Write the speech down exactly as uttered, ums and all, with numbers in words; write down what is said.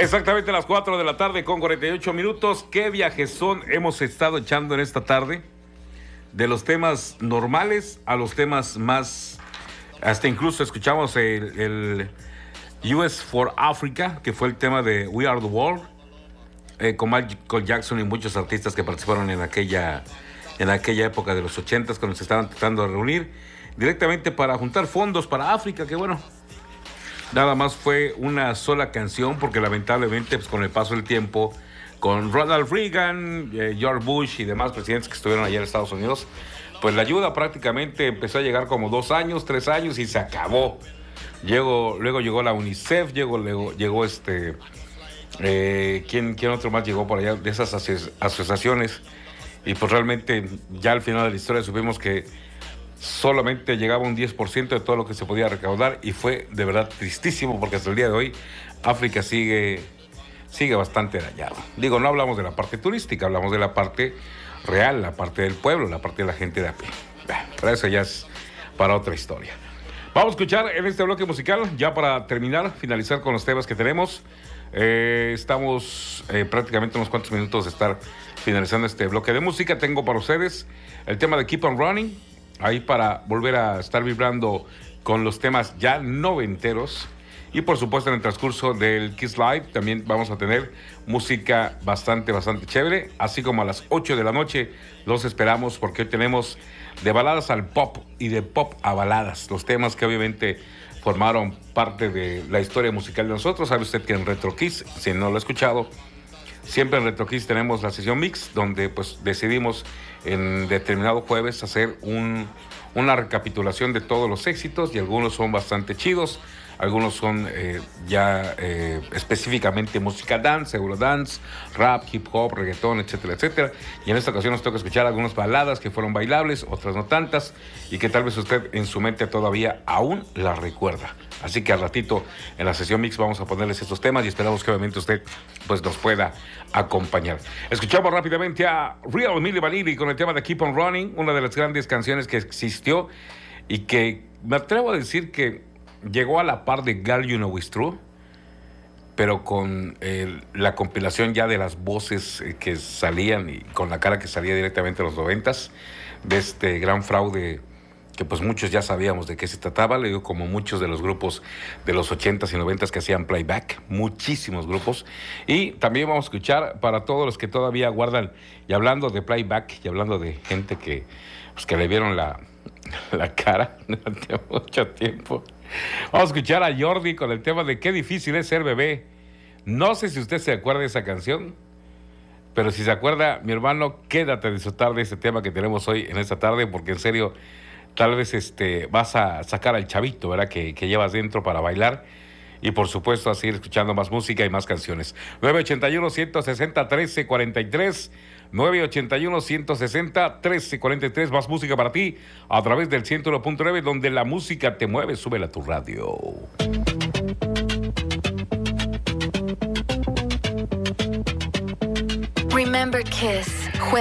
Exactamente a las cuatro de la tarde con cuarenta y ocho minutos. ¿Qué viajezón hemos estado echando en esta tarde? De los temas normales a los temas más... Hasta incluso escuchamos el, el U S for Africa, que fue el tema de We Are the World, eh, con Michael Jackson y muchos artistas que participaron en aquella, en aquella época de los ochentas, cuando se estaban tratando de reunir directamente para juntar fondos para África, que bueno... Nada más fue una sola canción porque lamentablemente pues, con el paso del tiempo, con Ronald Reagan, eh, George Bush y demás presidentes que estuvieron allá en Estados Unidos, pues la ayuda prácticamente empezó a llegar como dos años, tres años y se acabó. Llegó, luego llegó la UNICEF, llegó, llegó, llegó este... Eh, ¿quién, ¿Quién otro más llegó por allá de esas aso- asociaciones? Y pues realmente ya al final de la historia supimos que solamente llegaba un diez por ciento de todo lo que se podía recaudar y fue de verdad tristísimo porque hasta el día de hoy África sigue, sigue bastante dañado. Digo, no hablamos de la parte turística, hablamos de la parte real, la parte del pueblo, la parte de la gente de a pie. Pero eso ya es para otra historia. Vamos a escuchar en este bloque musical, ya para terminar, finalizar con los temas que tenemos. Eh, estamos eh, prácticamente unos cuantos minutos de estar finalizando este bloque de música. Tengo para ustedes el tema de Keep on Running, ahí para volver a estar vibrando con los temas ya noventeros. Y por supuesto en el transcurso del Kiss Live también vamos a tener música bastante, bastante chévere. Así como a las ocho de la noche los esperamos porque hoy tenemos de baladas al pop y de pop a baladas. Los temas que obviamente formaron parte de la historia musical de nosotros. Sabe usted que en Retro Kiss, si no lo ha escuchado, siempre en Retro Kiss tenemos la sesión mix, donde pues decidimos en determinado jueves hacer un, una recapitulación de todos los éxitos y algunos son bastante chidos, algunos son eh, ya eh, específicamente música dance, eurodance, rap, hip hop, reggaetón, etcétera, etcétera. Y en esta ocasión nos toca escuchar algunas baladas que fueron bailables, otras no tantas, y que tal vez usted en su mente todavía aún las recuerda. Así que al ratito en la sesión mix vamos a ponerles estos temas y esperamos que obviamente usted pues nos pueda acompañar. Escuchamos rápidamente a Real Milli Vanilli con el tema de Keep on Running, una de las grandes canciones que existió y que me atrevo a decir que llegó a la par de Girl You Know It's True, pero con eh, la compilación ya de las voces eh, que salían y con la cara que salía directamente a los noventas de este gran fraude que pues muchos ya sabíamos de qué se trataba. Le digo, como muchos de los grupos de los ochentas y noventas que hacían playback, muchísimos grupos. Y también vamos a escuchar para todos los que todavía guardan, y hablando de playback y hablando de gente que, pues, que le vieron la, la cara durante mucho tiempo, vamos a escuchar a Jordi con el tema de Qué difícil es ser bebé. No sé si usted se acuerda de esa canción, pero si se acuerda, mi hermano, quédate a disfrutar de este tema que tenemos hoy en esta tarde, porque en serio, tal vez este, vas a sacar al chavito, ¿verdad?, que, que llevas dentro para bailar. Y por supuesto a seguir escuchando más música y más canciones. nueve ochenta y uno, ciento sesenta, trece cuarenta y tres. nueve ochenta y uno, ciento sesenta, trece cuarenta y tres. Más música para ti a través del ciento uno punto nueve, donde la música te mueve. Súbela a tu radio. Remember Kiss.